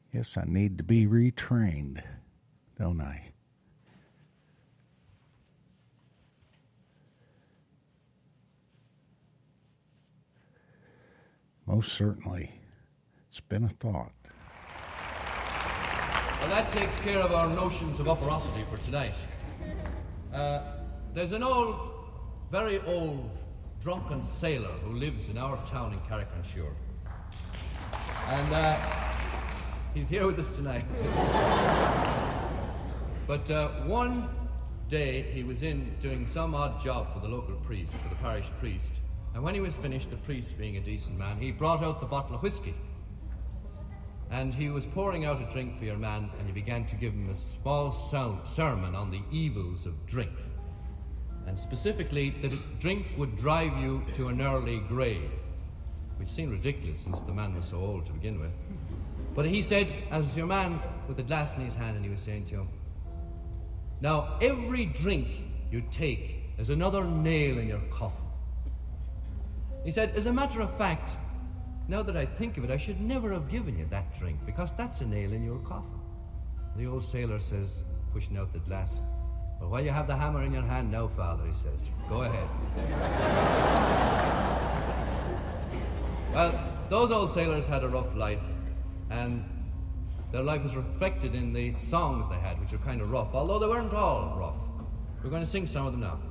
Yes, I need to be retrained, don't I? Most certainly. It's been a thought. Well, that takes care of our notions of operosity for tonight. There's an old, very old, drunken sailor who lives in our town in Carrick-on-Suir. And he's here with us tonight. But one day he was in doing some odd job for the local priest, for the parish priest. And when he was finished, the priest being a decent man, he brought out the bottle of whiskey. And he was pouring out a drink for your man, and he began to give him a small sermon on the evils of drink. And specifically, that drink would drive you to an early grave, which seemed ridiculous since the man was so old to begin with. But he said, as your man with the glass in his hand, and he was saying to him, now, every drink you take is another nail in your coffin. He said, as a matter of fact, now that I think of it, I should never have given you that drink, because that's a nail in your coffin. The old sailor says, pushing out the glass, well, while you have the hammer in your hand now, Father, he says, go ahead. Well, those old sailors had a rough life, and their life was reflected in the songs they had, which were kind of rough, although they weren't all rough. We're going to sing some of them now.